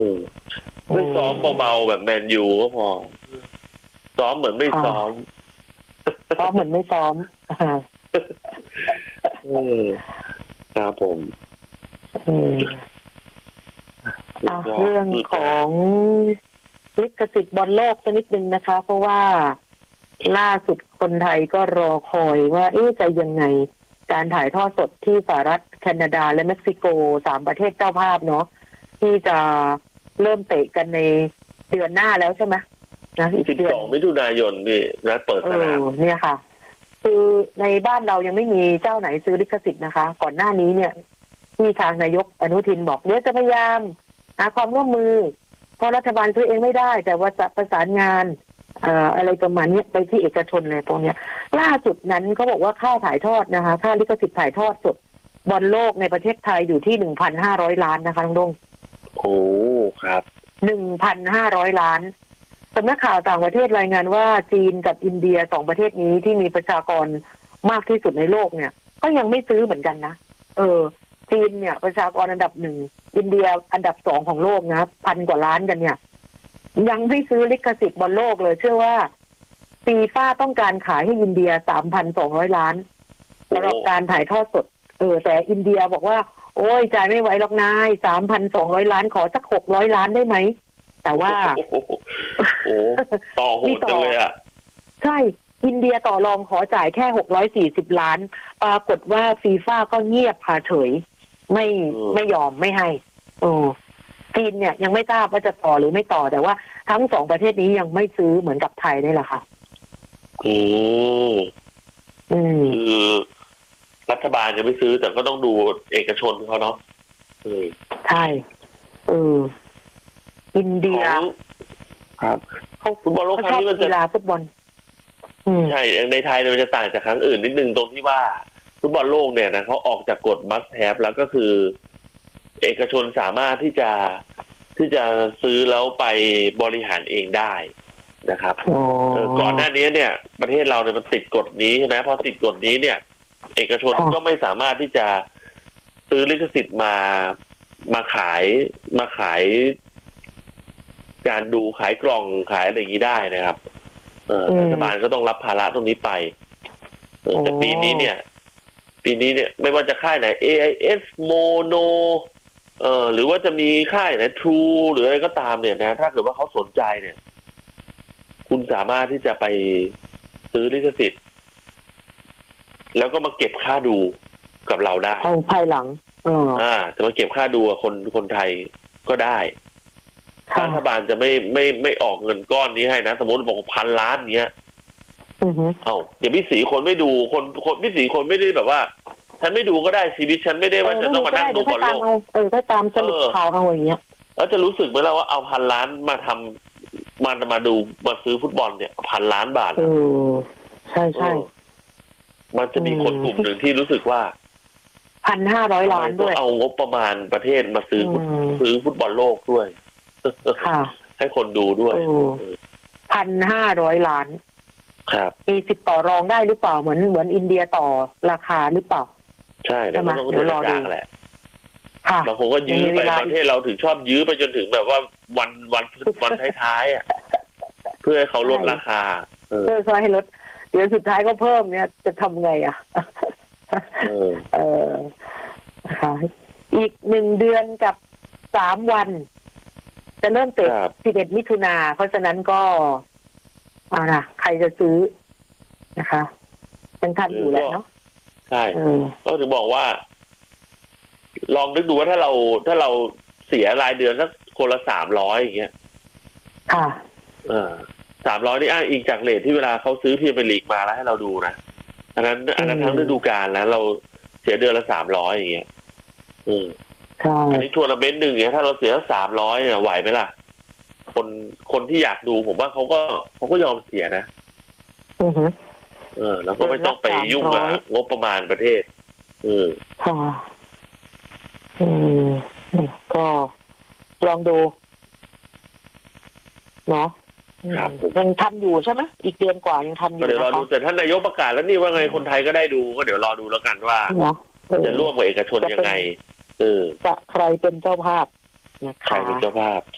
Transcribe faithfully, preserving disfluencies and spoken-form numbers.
ไม่ซ้อมเบาๆแบบแมนยูก็พอซ้อมเหมือนไม่ซ้อมซ้อมเหมือนไม่ซ้อมเออครับผมเรื่องของลิขสิทธิ์บอลโลกสักนิดนึงนะคะ เพราะว่าล่าสุดคนไทยก็รอคอยว่าเอ๊ะจะยังไงการถ่ายทอดสดที่สหรัฐแคนาดาและเม็กซิโกสามประเทศเจ้าภาพเนาะที่จะเริ่มเตะกันในเดือนหน้าแล้วใช่ไหมนะอีกสิบสองมิถุนายนนี่นัดเปิดสนามเนี่ยค่ะคือในบ้านเรายังไม่มีเจ้าไหนซื้อลิขสิทธิ์นะคะก่อนหน้านี้เนี่ยที่ทางนายกอนุทินบอกเดี๋ยวจะพยายามหาความร่วมมือเพราะรัฐบาลซื้อเองไม่ได้แต่ว่าจะประสานงานเอ่ออะไรประมาณนี้ไปที่เอกชนเลยตรงเนี้ยล่าสุดนั้นเขาบอกว่าค่าถ่ายทอดนะคะค่าลิขสิทธิ์ถ่ายทอดสดบอลโลกในประเทศไทยอยู่ที่ หนึ่งพันห้าร้อย ล้านนะคะลุงดงโอ้ครับหนึ่งพันห้าร้อย ล้านสำนักข่าวต่างประเทศรายงานว่าจีนกับอินเดียสองประเทศนี้ที่มีประชากรมากที่สุดในโลกเนี่ยก็ยังไม่ซื้อเหมือนกันนะเออจีนเนี่ยประชากรอันดับหนึ่งอินเดียอันดับสองของโลกนะพันกว่าล้านกันเนี่ยยังไม่ซื้อลิขสิทธิ์บอลโลกเลยเชื่อว่าฟีฟ่าต้องการขายให้อินเดีย สามพันสองร้อย ล้านสำหรับการถ่ายทอดสดเออแต่อินเดียบอกว่าโอ้ยจ่ายไม่ไหวหรอกนาย สามพันสองร้อย ล้านขอสักหกร้อยล้านได้ไหมแต่ว่าโอ้ต่อโหดจังเลยอ่ะใช่อินเดียต่อรองขอจ่ายแค่หกร้อยสี่สิบล้านปรากฏว่าฟีฟ่าก็เงียบเฉยไม่ไม่ยอมไม่ให้โอ้จีนเนี่ยยังไม่ทราบว่าจะต่อหรือไม่ต่อแต่ว่าทั้งสองประเทศนี้ยังไม่ซื้อเหมือนกับไทยนี่แหละค่ะอืมอืมคือรัฐบาลจะไม่ซื้อแต่ก็ต้องดูเอกชนเขาเนาะใช่เอออินเดียครับฟุตบอลโลกครั้งนี้มันจะกีฬาฟุตบอลใช่ในไทยมันจะต่างจากครั้งอื่นนิดนึงตรงที่ว่าฟุตบอลโลกเนี่ยนะเขาออกจากกฎมัสแฮปแล้วก็คือเอกชนสามารถที่จะที่จะซื้อแล้วไปบริหารเองได้นะครับก่อนหน้านี้เนี่ยประเทศเราเนี่ยมันติดกฎนี้ใช่ไหมพอติดกฎนี้เนี่ยเอกชนก็ไม่สามารถที่จะซื้อลิขสิทธิ์มามาขายมาขายการดูขายกล่องขายอะไรอย่างนี้ได้นะครับรัฐบาลก็ต้องรับภาระตรงนี้ไปแต่ปีนี้เนี่ยปีนี้เนี่ยไม่ว่าจะค่ายไหน เอ ไอ เอส Mono เอ่อหรือว่าจะมีค่ายไหน True หรืออะไรก็ตามเนี่ยนะถ้าเกิดว่าเขาสนใจเนี่ยคุณสามารถที่จะไปซื้อลิขสิทธิ์แล้วก็มาเก็บค่าดูกับเราได้ภายหลังอ่าจะมาเก็บค่าดูกับคนคนไทยก็ได้รัฐบาลจะไม่ไม่ไม่ออกเงินก้อนนี้ให้นะสมมติบอกพันล้านเนี้ยเอ้าเดี๋ยวพี่สีคนไม่ดูคนคนพี่สีคนไม่ได้แบบว่าฉันไม่ดูก็ได้ชีวิตฉันไม่ได้ว่าจะต้องมานั่งดูบอลโลกเออถ้าตามสรุปข่าวเอาอย่างเงี้ยแล้วจะรู้สึกไหมล่ะว่าเอาพันล้านมาทำมามาดูมาซื้อฟุตบอลเนี่ยพันล้านบาทเออใช่ใช่มันจะมีคนกลุ่มหนึ่งที่รู้สึกว่าพันห้าร้อยล้านด้วยเอางบประมาณประเทศมาซื้อซื้อฟุตบอลโลกด้วยให้คนดูด้วยพันห้าร้อยล้านครับมีสิทธิ์ต่อรองได้หรือเปล่าเหมือนเหมือนอินเดียต่อราคาหรือเปล่าใช่แต่มันต้องดูราคาแหละบางคนก็ยื้อไปประเทศเราถึงชอบยื้อไปจนถึงแบบว่าวันวันวันท้ายๆอ่ะเพื่อให้เขาลดราคาเพื่อให้ลดเดี๋ยวสุดท้ายก็เพิ่มเนี่ยจะทำไงอ่ะเออเออค่ะอีกหนึ่งเดือนกับสามวันจะเริ่มเตะสิบเอ็ดมิถุนาเพราะฉะนั้นก็เอาล่ะใครจะซื้อนะคะยังทันอยู่แหละเนาะใช่ก็ถึงบอกว่าลองนึกดูว่าถ้าเราถ้าเราเสียรายเดือนสักคนละสามร้อยอย่างเงี้ยค่ะเออสามร้อยนี่อ้างอิงจากเรทที่เวลาเขาซื้อพรีเมียร์ลีกมาแล้วให้เราดูนะอันนั้นอันนั้นทั้งฤดูกาลแล้วเราเสียเดือนละสามร้อยอย่างเงี้ยอืมอันนี้ทัวร์นาเมนต์หนึ่งเนี่ยถ้าเราเสียสามร้อยเนี่ยไหวไหมล่ะคนคนที่อยากดูผมว่าเขาก็เขาก็ยอมเสียนะอือฮึเออแล้วก็ไม่ต้องไปยุ่งกับงบประมาณประเทศอืมค่ะอืมก็ลองดูเนาะยังทำอยู่ใช่ไหมอีกเดือนกว่ายังทำอยู่เดี๋ยวรอดูแต่ท่านนายกประกาศแล้วนี่ว่าไงคนไทยก็ได้ดูก็เดี๋ยวรอดูแล้วกันว่าจะร่วมกับเอกชนยังไงเออจะใครเป็นเจ้าภาพใครเป็นเจ้าภาพ